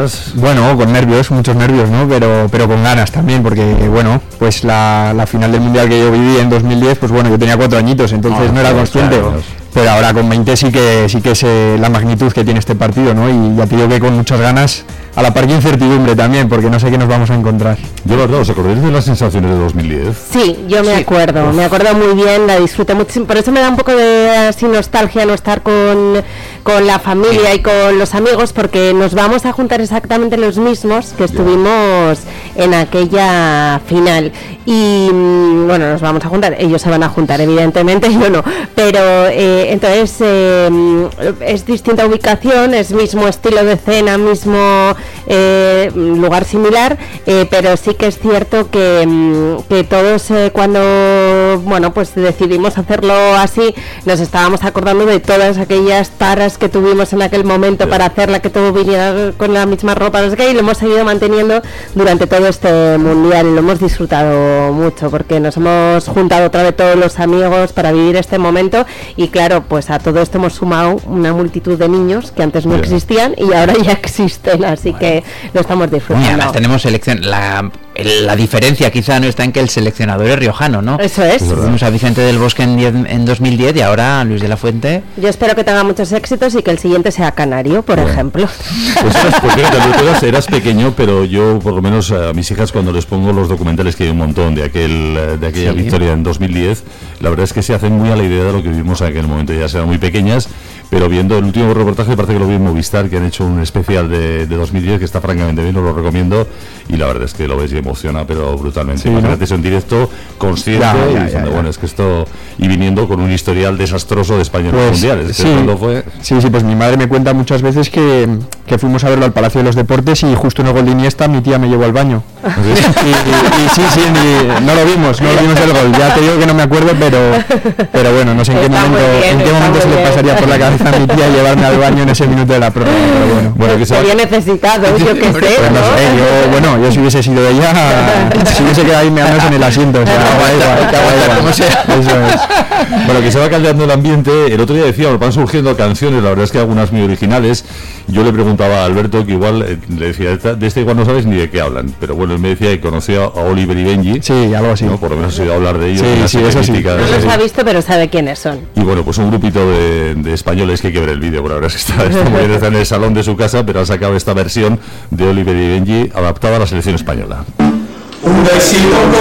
Bueno, con nervios, muchos nervios, ¿no? Pero con ganas también, porque bueno, pues la final del Mundial que yo viví en 2010, pues bueno, yo tenía 4 añitos, entonces no era consciente. Pero ahora con 20 sí que sé la magnitud que tiene este partido, ¿no? Y ya te digo que con muchas ganas, a la par que incertidumbre también, porque no sé qué nos vamos a encontrar. Yo, la verdad, ¿os acordáis de las sensaciones de 2010? Sí, yo me acuerdo muy bien, la disfruté muchísimo, por eso me da un poco de así nostalgia no estar con la familia y con los amigos, porque nos vamos a juntar exactamente los mismos que estuvimos en aquella final. Y bueno, nos vamos a juntar, ellos se van a juntar evidentemente, yo no, pero entonces es distinta ubicación, es mismo estilo de escena, mismo lugar similar, pero sí que es cierto que todos cuando bueno, pues decidimos hacerlo así, nos estábamos acordando de todas aquellas taras que tuvimos en aquel momento para hacerla, que todo viniera con la misma ropa, no sé qué, y lo hemos seguido manteniendo durante todo este mundial y lo hemos disfrutado mucho, porque nos hemos juntado otra vez todos los amigos para vivir este momento. Y claro, pues a todo esto hemos sumado una multitud de niños que antes no existían y ahora ya existen, así que lo estamos disfrutando. Además tenemos selección, la diferencia quizá no está en que el seleccionador es riojano, ¿no? Eso es. Tuvimos a Vicente del Bosque en 2010 y ahora Luis de la Fuente. Yo espero que tenga muchos éxitos y que el siguiente sea canario, por ejemplo. Pues eras pequeño, pero yo por lo menos a mis hijas cuando les pongo los documentales, que hay un montón de aquella victoria en 2010, la verdad es que se hacen muy a la idea de lo que vivimos en aquel momento. Ya eran muy pequeñas, pero viendo el último reportaje, parece que lo vi en Movistar, que han hecho un especial de 2010 que está francamente bien, os lo recomiendo, y la verdad es que lo ves y emociona, pero brutalmente. Imagínate eso en directo, consciente, y diciendo, bueno, es que esto, y viniendo con un historial desastroso de España en los mundiales. Sí, pues mi madre me cuenta muchas veces que fuimos a verlo al Palacio de los Deportes y justo en el gol de Iniesta mi tía me llevó al baño. y no lo vimos el gol, ya te digo que no me acuerdo, pero bueno, no sé en qué momento se le pasaría por la cabeza a mi tía llevarme al baño en ese minuto de la prórroga, pero bueno que sería necesitado, yo qué sé, pues no sé, yo si hubiese sido ella, si hubiese quedado ahí meándose en el asiento, o sea, como sea. Eso es. Bueno, que se va caldeando el ambiente. El otro día decíamos, van surgiendo canciones, la verdad es que algunas muy originales. Yo le preguntaba a Alberto, que igual le decía, de este igual no sabes ni de qué hablan, pero bueno, él me decía que conocía a Oliver y Benji. Sí, algo así. ¿No? Por lo menos he oído hablar de ellos. Sí, eso sí. No los ha visto, pero sabe quiénes son. Y bueno, pues un grupito de españoles que hay que ver el vídeo, por la verdad es que está muy bien, está en el salón de su casa, pero ha sacado esta versión de Oliver y Benji adaptada a la selección española. Un éxito.